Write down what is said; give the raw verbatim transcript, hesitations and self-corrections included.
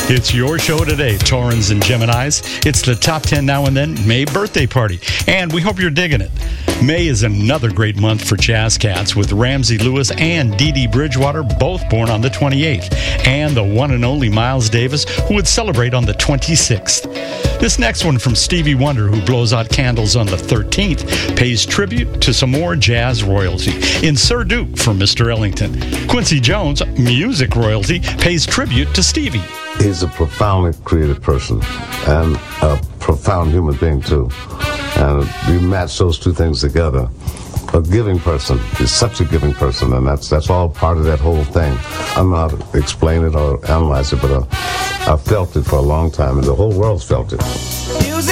It's your show today, Taurans and Geminis. It's the Top ten Now and Then May birthday party, and we hope you're digging it. May is another great month for jazz cats, with Ramsey Lewis and Dee Dee Bridgewater both born on the twenty-eighth, and the one and only Miles Davis, who would celebrate on the twenty-sixth. This next one from Stevie Wonder, who blows out candles on the thirteenth, pays tribute to some more jazz royalty in Sir Duke for Mister Ellington. Quincy Jones, music royalty, pays tribute to Stevie. He's a profoundly creative person and a profound human being, too. And you match those two things together. A giving person. He's such a giving person, and that's that's all part of that whole thing. I'm not explain it or analyze it, but uh, I felt it for a long time, and the whole world's felt it.